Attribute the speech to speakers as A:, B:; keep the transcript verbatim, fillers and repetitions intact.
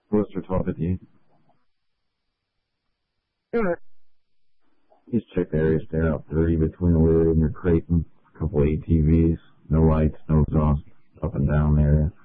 A: Worcester twelve fifty-eight.
B: Alright.
A: Just check the area, stay out thirty between the Willard and your Creighton. A couple A T Vs, no lights, no exhaust, up and down the area.